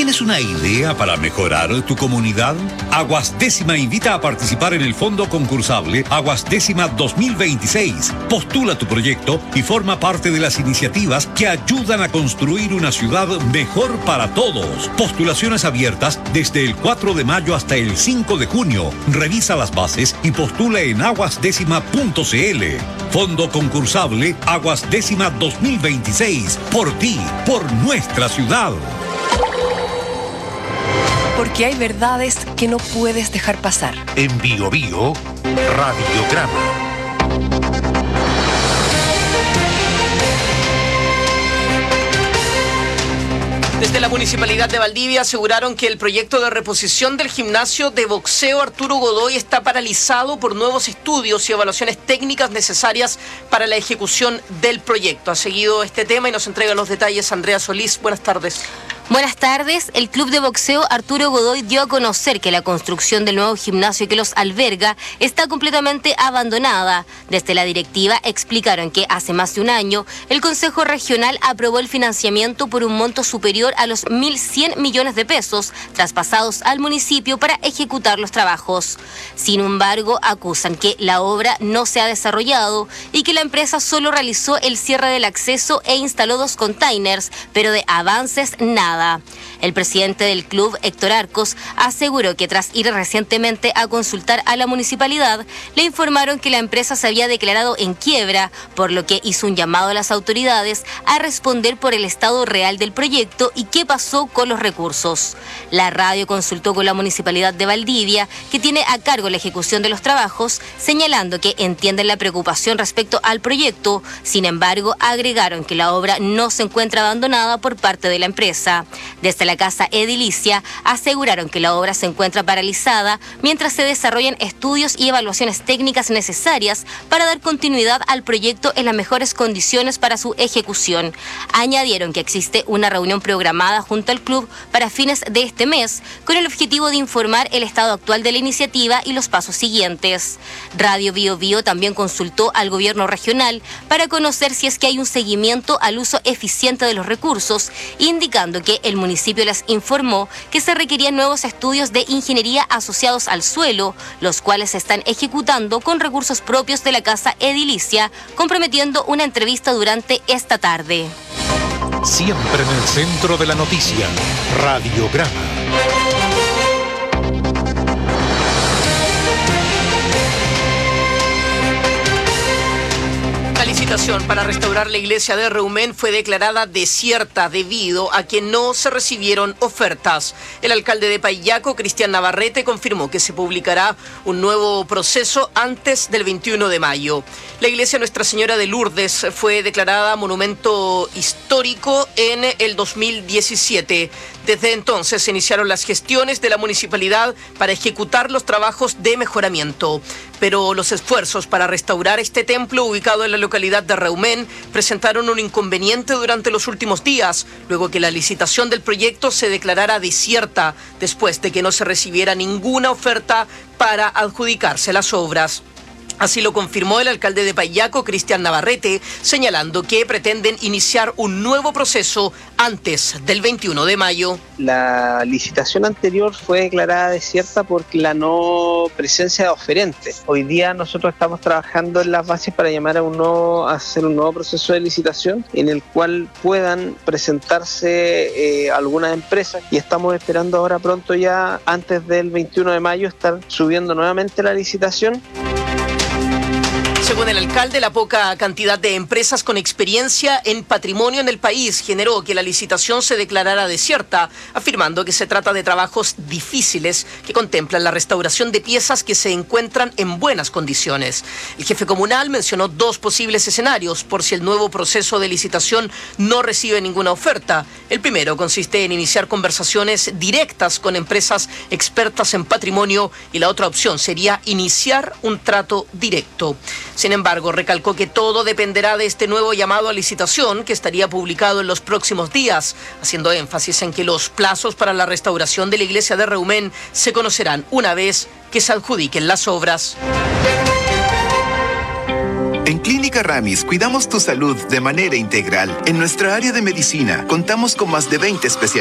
¿Tienes una idea para mejorar tu comunidad? Aguas Décima invita a participar en el fondo concursable Aguas Décima 2026. Postula tu proyecto y forma parte de las iniciativas que ayudan a construir una ciudad mejor para todos. Postulaciones abiertas desde el 4 de mayo hasta el 5 de junio. Revisa las bases y postula en aguasdécima.cl. Fondo concursable Aguas Décima 2026. Por ti, por nuestra ciudad. Porque hay verdades que no puedes dejar pasar. En Bio Bio, Radiograma. Desde la Municipalidad de Valdivia aseguraron que el proyecto de reposición del gimnasio de boxeo Arturo Godoy está paralizado por nuevos estudios y evaluaciones técnicas necesarias para la ejecución del proyecto. Ha seguido este tema y nos entrega los detalles Andrea Solís. Buenas tardes. Buenas tardes. El club de boxeo Arturo Godoy dio a conocer que la construcción del nuevo gimnasio que los alberga está completamente abandonada. Desde la directiva explicaron que hace más de un año el Consejo Regional aprobó el financiamiento por un monto superior a los 1.100 millones de pesos traspasados al municipio para ejecutar los trabajos. Sin embargo, acusan que la obra no se ha desarrollado y que la empresa solo realizó el cierre del acceso e instaló 2 containers, pero de avances nada. El presidente del club, Héctor Arcos, aseguró que tras ir recientemente a consultar a la municipalidad, le informaron que la empresa se había declarado en quiebra, por lo que hizo un llamado a las autoridades a responder por el estado real del proyecto y qué pasó con los recursos. La radio consultó con la municipalidad de Valdivia, que tiene a cargo la ejecución de los trabajos, señalando que entienden la preocupación respecto al proyecto. Sin embargo, agregaron que la obra no se encuentra abandonada por parte de la empresa. Desde la Casa Edilicia aseguraron que la obra se encuentra paralizada mientras se desarrollan estudios y evaluaciones técnicas necesarias para dar continuidad al proyecto en las mejores condiciones para su ejecución. Añadieron que existe una reunión programada junto al club para fines de este mes con el objetivo de informar el estado actual de la iniciativa y los pasos siguientes. Radio Bio Bio también consultó al gobierno regional para conocer si es que hay un seguimiento al uso eficiente de los recursos, indicando que el municipio les informó que se requerían nuevos estudios de ingeniería asociados al suelo, los cuales se están ejecutando con recursos propios de la Casa Edilicia, comprometiendo una entrevista durante esta tarde. Siempre en el centro de la noticia, Radiograma. La licitación para restaurar la iglesia de Reumén fue declarada desierta debido a que no se recibieron ofertas. El alcalde de Payaco, Cristian Navarrete, confirmó que se publicará un nuevo proceso antes del 21 de mayo. La iglesia Nuestra Señora de Lourdes fue declarada monumento histórico en el 2017. Desde entonces se iniciaron las gestiones de la municipalidad para ejecutar los trabajos de mejoramiento. Pero los esfuerzos para restaurar este templo ubicado en la localidad de Reumén presentaron un inconveniente durante los últimos días, luego que la licitación del proyecto se declarara desierta, después de que no se recibiera ninguna oferta para adjudicarse las obras. Así lo confirmó el alcalde de Payaco, Cristian Navarrete, señalando que pretenden iniciar un nuevo proceso antes del 21 de mayo. La licitación anterior fue declarada desierta por la no presencia de oferentes. Hoy día nosotros estamos trabajando en las bases para llamar a hacer un nuevo proceso de licitación en el cual puedan presentarse algunas empresas, y estamos esperando ahora pronto, ya antes del 21 de mayo, estar subiendo nuevamente la licitación. Según el alcalde, la poca cantidad de empresas con experiencia en patrimonio en el país generó que la licitación se declarara desierta, afirmando que se trata de trabajos difíciles que contemplan la restauración de piezas que se encuentran en buenas condiciones. El jefe comunal mencionó 2 posibles escenarios por si el nuevo proceso de licitación no recibe ninguna oferta. El primero consiste en iniciar conversaciones directas con empresas expertas en patrimonio, y la otra opción sería iniciar un trato directo. Sin embargo, recalcó que todo dependerá de este nuevo llamado a licitación que estaría publicado en los próximos días, haciendo énfasis en que los plazos para la restauración de la iglesia de Reumén se conocerán una vez que se adjudiquen las obras. En Clínica Ramis cuidamos tu salud de manera integral. En nuestra área de medicina contamos con más de 20 especialistas